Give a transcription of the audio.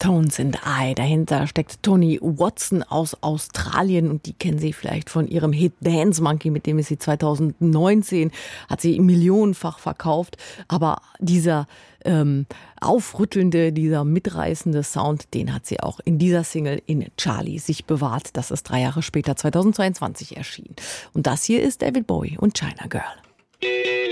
Tones and I. Dahinter steckt Toni Watson aus Australien und die kennen Sie vielleicht von ihrem Hit Dance Monkey, mit dem ist sie 2019, hat sie millionenfach verkauft. Aber dieser aufrüttelnde, dieser mitreißende Sound, den hat sie auch in dieser Single in Charlie sich bewahrt. Das ist 3 Jahre später, 2022 erschienen. Und das hier ist David Bowie und China Girl.